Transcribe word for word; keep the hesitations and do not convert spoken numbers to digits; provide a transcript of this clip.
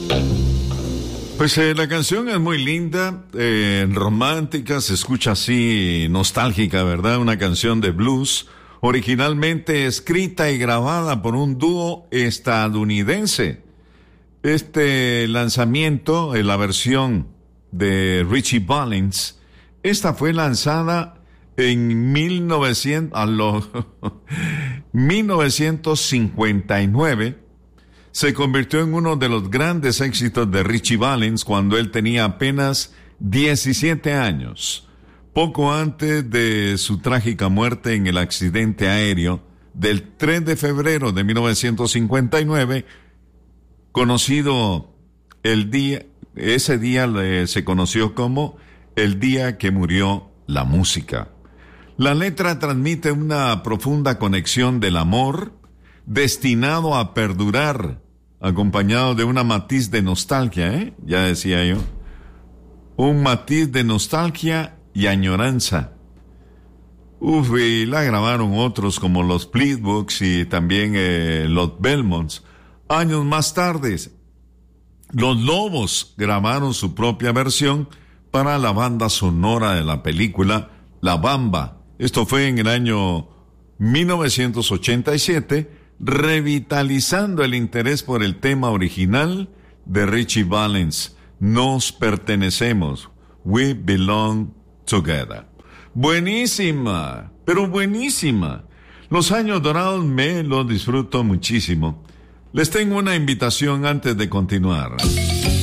Pues eh, la canción es muy linda, eh, romántica, se escucha así nostálgica, ¿verdad? Una canción de blues, originalmente escrita y grabada por un dúo estadounidense. Este lanzamiento, en la versión de Ritchie Valens, esta fue lanzada en mil novecientos, a lo, mil novecientos cincuenta y nueve. Se convirtió en uno de los grandes éxitos de Ritchie Valens cuando él tenía apenas diecisiete años, poco antes de su trágica muerte en el accidente aéreo del tres de febrero de mil novecientos cincuenta y nueve, conocido el día, ese día le, se conoció como el día que murió la música. La letra transmite una profunda conexión del amor, destinado a perdurar, acompañado de una matiz de nostalgia, ¿eh? Ya decía yo. Un matiz de nostalgia y añoranza. Uf, y la grabaron otros como los Fleetwoods y también eh, los Belmonts. Años más tarde, los Lobos grabaron su propia versión para la banda sonora de la película La Bamba. Esto fue en el año mil novecientos ochenta y siete, revitalizando el interés por el tema original de Ritchie Valens. Nos pertenecemos. We belong together. Buenísima, pero buenísima. Los años dorados me los disfruto muchísimo. Les tengo una invitación antes de continuar.